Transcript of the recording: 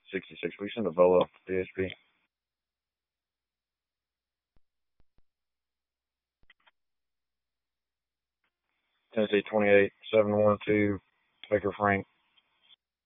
66. We send a Volo DSP. Tennessee 28, 712, Baker Frank.